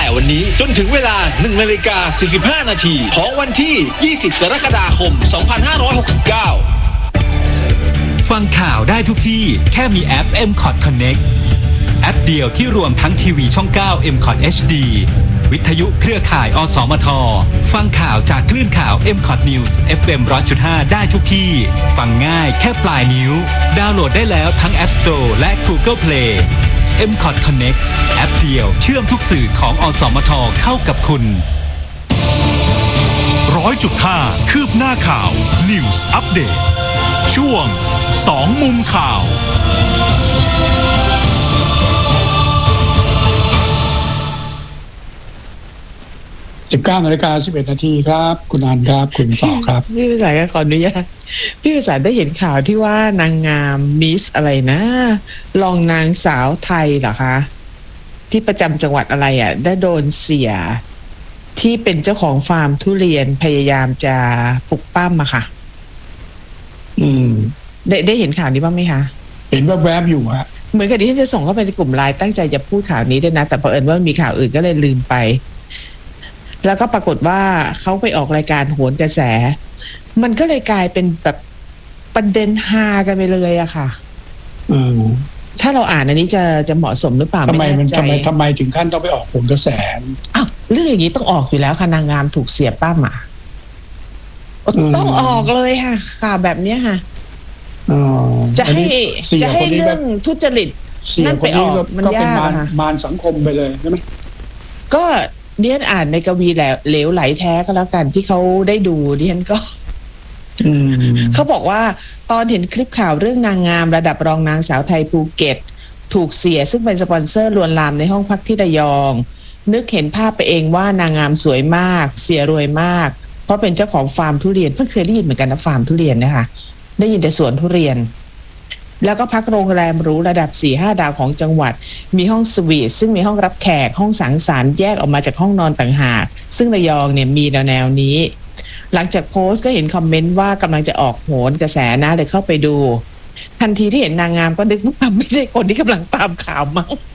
วันนี้จนถึงเวลา 1:45 นาทีของวันที่ 20 กรกฎาคม 2569 ฟังข่าวได้ทุกที่แค่มีแอป MCOT Connect แอปเดียวที่รวมทั้งทีวีช่อง 9 MCOT HD วิทยุเครือข่ายอสมทฟังข่าวจากคลื่นข่าว MCOT News FM 100.5 ได้ทุกที่ฟังง่ายแค่ปลายนิ้วดาวน์โหลดได้แล้วทั้ง App Store และ Google Play MCOT Connect แอปเดียวเชื่อมทุกสื่อของอสมทเข้ากับคุณ 100.5 คืบหน้าข่าว News Update ช่วง2มุมข่าว 19:11 นาทีครับคุณอันครับคุณต่อครับพี่ภาษาขออนุญาตพี่ภาษาได้เห็นข่าวที่ว่านางงามมิสอะไรนะรองนางสาวไทยเหรอคะที่ประจำจังหวัดอะไรอ่ะได้โดนเสียที่เป็นเจ้าของฟาร์มทุเรียนพยายามจะปลุกปั้มอะค่ะได้เห็นข่าวนี้บ้างไหมคะเห็นแวบๆอยู่ฮะเหมือนกับที่ฉันจะส่งเข้าไปในกลุ่มไลน์ตั้งใจจะพูดข่าวนี้ด้วยนะแต่เผอิญว่ามีข่าวอื่นก็เลยลืมไปแล้วก็ปรากฏว่าเขาไปออกรายการโหนกระแสมันก็เลยกลายเป็นแบบประเด็นฮากันไปเลยอะค่ะถ้าเราอ่านอันนี้จะเหมาะสมหรือเปล่าทำไมถึงขั้นต้องไปออกโหนกระแสอ้าวเรื่องอย่างนี้ต้องออกอยู่แล้วค่ะนางงามถูกเสียป้าหมาต้องออกเลยค่ะข่าวแบบนี้ค่ะจะให้เรื่องทุจริตนั่นไปออกมันยากค่ะมารสังคมไปเลยใช่ไหมก็ดิฉันอ่านในกวีเหลวไหลแท้ก็แล้วกันที่เขาได้ดูดิฉันก็เขาบอกว่าตอนเห็นคลิปข่าวเรื่องนางงามระดับรองนางสาวไทยภูเก็ตถูกเสียซึ่งเป็นสปอนเซอร์ลวนลามในห้องพักที่ระยองนึกเห็นภาพไปเองว่านางงามสวยมากเสียรวยมากเพราะเป็นเจ้าของฟาร์มทุเรียนเพิ่งเคยได้ยินเหมือนกันนะฟาร์มทุเรียนนะคะได้ยินแต่สวนทุเรียนแล้วก็พักโรงแรมหรูระดับ 4-5 ดาวของจังหวัดมีห้องสวีทซึ่งมีห้องรับแขกห้องสังสรรค์แยกออกมาจากห้องนอนต่างหากซึ่งระยองเนี่ยมีแนวนี้หลังจากโพสต์ก็เห็นคอมเมนต์ว่ากำลังจะออกโหนกระแสนะเลยเข้าไปดูทันทีที่เห็นนางงามก็นึกว่าไม่ใช่คนที่กำลังตามข่าวมั้ง